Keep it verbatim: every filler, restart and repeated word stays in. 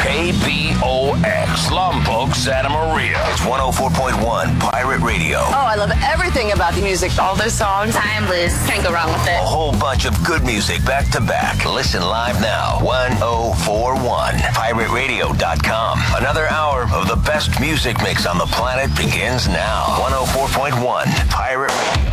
K B O X, Lompoc, Santa Maria. It's one oh four point one Pirate Radio. Oh, I love everything about the music. All those songs, timeless. Can't go wrong with it. A whole bunch of good music back to back. Listen live now. one oh four one pirate radio dot com. Another hour of the best music mix on the planet begins now. one oh four point one Pirate Radio.